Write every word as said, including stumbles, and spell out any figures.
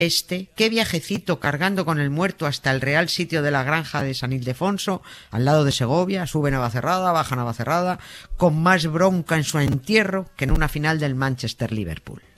Este, qué viajecito cargando con el muerto hasta el real sitio de la granja de San Ildefonso, al lado de Segovia, sube Navacerrada, baja Navacerrada, con más bronca en su entierro que en una final del Manchester-Liverpool.